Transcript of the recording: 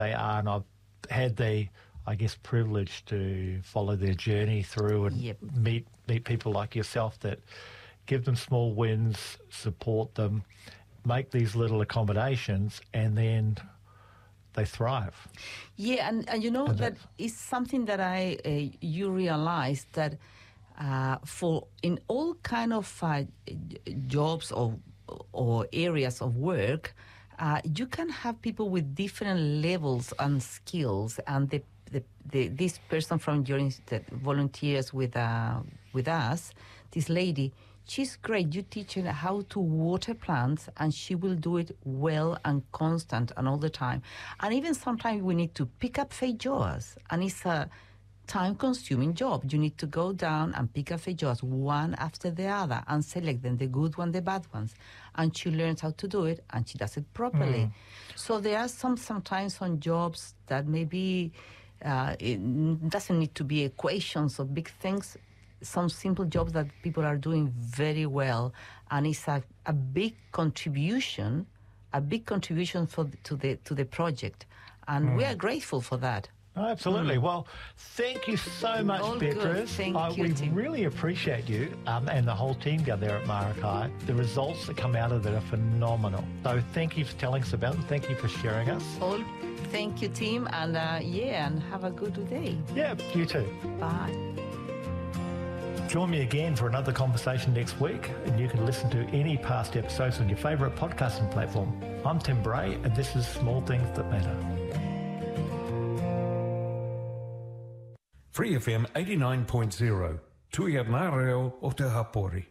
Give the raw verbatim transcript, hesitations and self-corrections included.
they are, and I've had the, I guess, privilege to follow their journey through and Yep. meet meet people like yourself that give them small wins, support them, make these little accommodations, and then they thrive. Yeah, and, and you know And that that's- is something that I uh, you realize that uh, for in all kind of uh, jobs or or areas of work, uh, you can have people with different levels and skills, and the, the, the this person from your inst- that volunteers with uh, with us, this lady. She's great. You teach her how to water plants, and she will do it well and constant and all the time. And even sometimes we need to pick up feijoas, and it's a time-consuming job. You need to go down and pick up feijoas one after the other and select them, the good ones, the bad ones. And she learns how to do it, and she does it properly. Mm. So there are some sometimes on jobs that maybe uh, it doesn't need to be equations or big things. Some simple jobs that people are doing very well, and it's a, a big contribution, a big contribution for the, to the to the project, and Mm. we are grateful for that. Oh, absolutely. Well, thank you so much, All good. Beatrice. Thank Uh, you, we Tim. really appreciate you um, and the whole team down there at Marakai. The results that come out of it are phenomenal. So thank you for telling us about them. Thank you for sharing us. All, thank you, team, and uh, yeah, and have a good day. Yeah, you too. Bye. Join me again for another conversation next week, and you can listen to any past episodes on your favourite podcasting platform. I'm Tim Bray, and this is Small Things That Matter. Free F M eighty-nine point zero, Tui Reo o Te Hapori.